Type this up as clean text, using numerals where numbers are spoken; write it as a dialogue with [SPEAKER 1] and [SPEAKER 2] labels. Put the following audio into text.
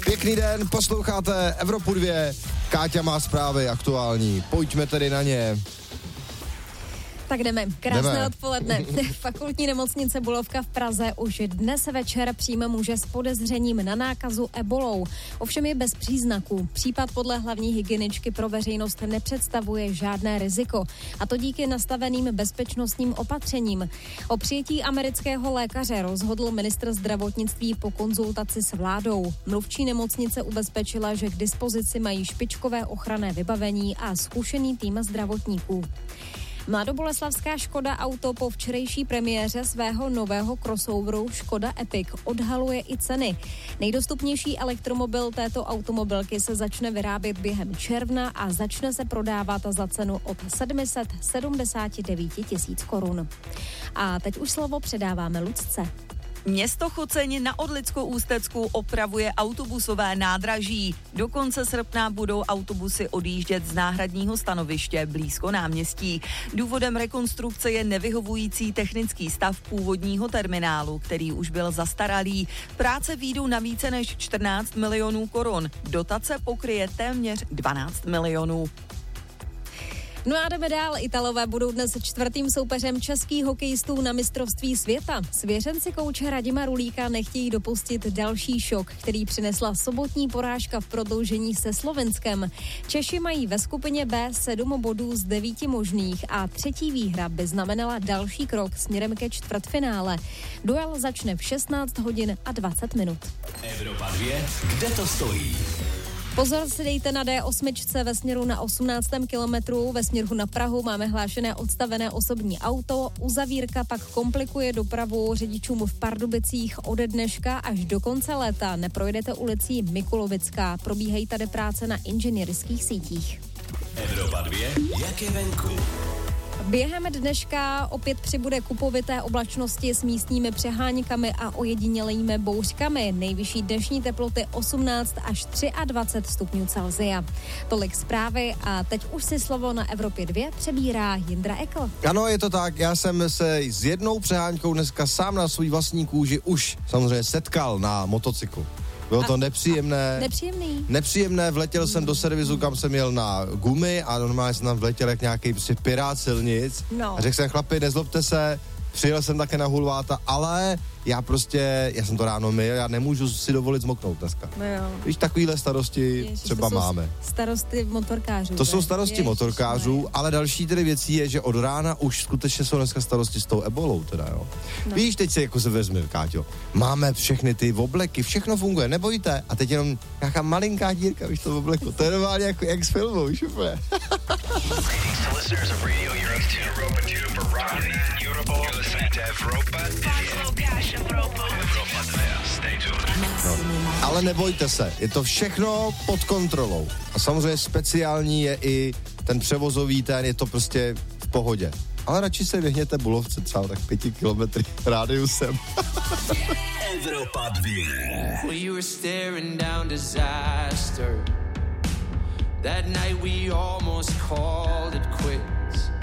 [SPEAKER 1] Pěkný den, posloucháte Evropu 2, Káťa má zprávy aktuální, pojďme tedy na ně.
[SPEAKER 2] Tak jdeme. Krásné odpoledne. Fakultní nemocnice Bulovka v Praze už dnes večer přijme muže s podezřením na nákazu ebolou. Ovšem je bez příznaků. Případ podle hlavní hygieničky pro veřejnost nepředstavuje žádné riziko. A to díky nastaveným bezpečnostním opatřením. O přijetí amerického lékaře rozhodl ministr zdravotnictví po konzultaci s vládou. Mluvčí nemocnice ubezpečila, že k dispozici mají špičkové ochranné vybavení a zkušený tým zdravotníků. Mladoboleslavská Škoda Auto po včerejší premiéře svého nového crossoveru Škoda Epic odhaluje i ceny. Nejdostupnější elektromobil této automobilky se začne vyrábět během června a začne se prodávat za cenu od 779 000 korun. A teď už slovo předáváme Lucce.
[SPEAKER 3] Město Choceň na Orlickou Ústecku opravuje autobusové nádraží. Do konce srpna budou autobusy odjíždět z náhradního stanoviště blízko náměstí. Důvodem rekonstrukce je nevyhovující technický stav původního terminálu, který už byl zastaralý. Práce výjdou na více než 14 milionů korun. Dotace pokryje téměř 12 milionů.
[SPEAKER 2] No a jdeme dál. Italové budou dnes čtvrtým soupeřem českých hokejistů na mistrovství světa. Svěřenci kouče Radima Rulíka nechtějí dopustit další šok, který přinesla sobotní porážka v prodloužení se Slovenskem. Češi mají ve skupině B 7 bodů z 9 možných a třetí výhra by znamenala další krok směrem ke čtvrtfinále. Duel začne v 16 hodin a 20 minut.
[SPEAKER 4] Evropa 2, kde to stojí?
[SPEAKER 2] Pozor si dejte na D8 ve směru na 18. kilometru, ve směru na Prahu máme hlášené odstavené osobní auto, uzavírka pak komplikuje dopravu řidičům v Pardubicích ode dneška až do konce léta. Neprojdete ulicí Mikulovická, probíhají tady práce na inženýrských sítích.
[SPEAKER 4] Evropa 2, jak je venku?
[SPEAKER 2] Během dneška opět přibude kupovité oblačnosti s místními přeháňkami a ojedinělými bouřkami. Nejvyšší dnešní teploty 18 až 23 stupňů Celsia. Tolik zprávy a teď už si slovo na Evropě 2 přebírá Jindra Ekl.
[SPEAKER 1] Ano, je to tak, já jsem se s jednou přehánkou dneska sám na svůj vlastní kůži už samozřejmě setkal na motocyklu. Bylo to nepříjemné. Nepříjemné, vletěl jsem do servisu, kam jsem jel na gumy a normálně jsem tam vletěl jak nějaký prostě pirát silnic.
[SPEAKER 2] No.
[SPEAKER 1] A řekl jsem, chlapi, nezlobte se, přijel jsem také na hulváta, ale já jsem to ráno myl, já nemůžu si dovolit zmoknout dneska.
[SPEAKER 2] No jo.
[SPEAKER 1] Víš, takovýhle starosti třeba máme.
[SPEAKER 2] Starosti motorkářů.
[SPEAKER 1] To jsou starosti motorkářů, ale další tedy věcí je, že od rána už skutečně jsou dneska starosti s tou ebolou teda, jo. No. Víš, teď se jako se vezme, Káťo, máme všechny ty obleky, všechno funguje, nebojte. A teď jenom nějaká malinká dírka, víš, to obleku, to je normálně jako jak z filmu, víš, úplně. No, ale nebojte se, je to všechno pod kontrolou. A samozřejmě speciální je i ten převozový je to prostě v pohodě. Ale radši se vyhněte Bulovce třeba tak 5 kilometry rádiusem.
[SPEAKER 4] Evropa 2.
[SPEAKER 5] We were staring down disaster. That night we almost called it quits.